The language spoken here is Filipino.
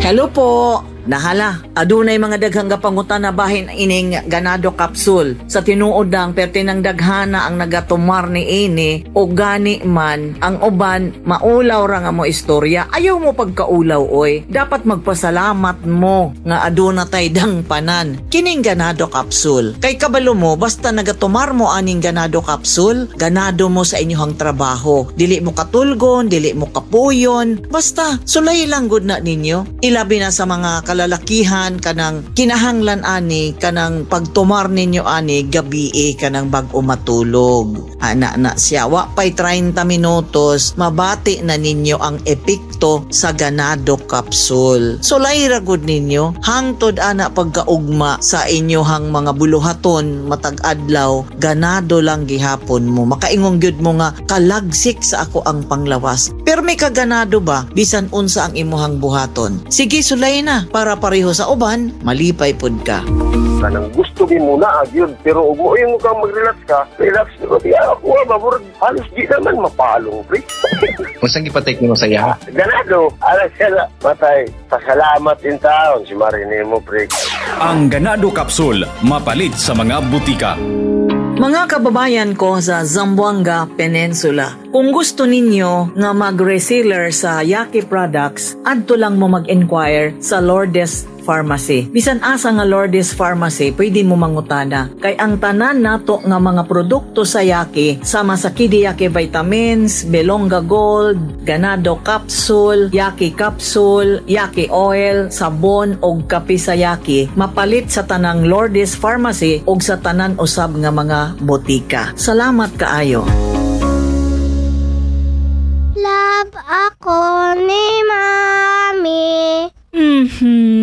Hello po. Nahala, adunay mga daghang gapangutan na bahin ining ganado capsule. Sa tinuod lang, pertinang daghana ang nagatumar ni ini o gani man, ang uban, maulaw ra nga mo istorya. Ayaw mo pagkaulaw, oy. Dapat magpasalamat mo nga aduna tay dang panan. Kining ganado capsule. Kay kabalo mo, basta nagatumar mo aning ganado capsule, ganado mo sa inyong trabaho. Dili mo katulgon, dili mo kapuyon. Basta, sulay lang gud na ninyo. Ilabi na sa mga kalalakihan kanang kinahanglan ani kanang pagtumar ninyo ani gabi kanang bag-o matulog. Ana na siya wa pay 30 minutos mabati na ninyo ang epekto sa ganado capsule. So layra gud ninyo hangtod ana pagkaugma sa inyohang mga buluhaton matag adlaw ganado lang gihapon mo. Makaingong gyud mo nga kalagsik sa ako ang panglawas. Pero may kaganado ba bisan unsa ang imuhang buhaton? Sige sulay na para pareho sa uban, malipay pud ka. Kanang gusto din muna yun, pero ug mo yung kang mag-relax ka, relax ko di ako mabur halos di naman mapalong pre. Unsang gipatek nimo sa iya? Ganado, alas siya matay. Pasalamat in taon si Marine mo pre. Ang ganado capsule mapalit sa mga butika. Mga kababayan ko sa Zamboanga Peninsula, kung gusto ninyo nga mag-reseller sa Yaki products, adto lang mo mag-inquire sa Lourdes Pharmacy. Bisan asa nga Lourdes Pharmacy, pwede mo mangutana. Kay ang tanan nato nga mga produkto sa Yaki, sama sa Kidi Yaki Vitamins, Belonga Gold, Ganado Capsule, Yaki Capsule, Yaki Oil, sabon og kape sa Yaki, mapalit sa tanang Lourdes Pharmacy og sa tanan usab nga mga botika. Salamat kaayo. Love ako ni Mami.